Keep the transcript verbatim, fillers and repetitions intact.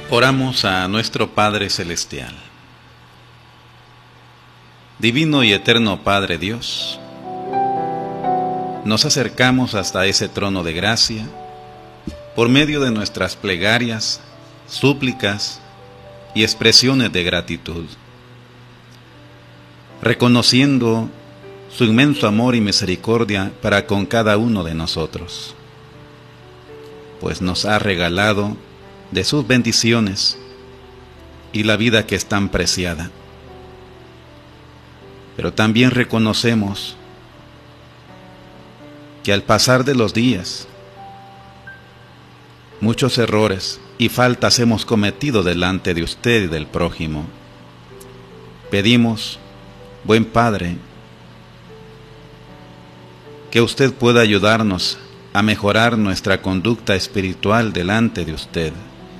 Oramos a nuestro Padre Celestial. Divino y eterno Padre Dios, nos acercamos hasta ese trono de gracia por medio de nuestras plegarias, súplicas y expresiones de gratitud, reconociendo su inmenso amor y misericordia para con cada uno de nosotros, pues nos ha regalado de sus bendiciones y la vida que es tan preciada. Pero también reconocemos que al pasar de los días, muchos errores y faltas hemos cometido delante de usted y del prójimo. Pedimos, buen Padre, que usted pueda ayudarnos a mejorar nuestra conducta espiritual delante de usted,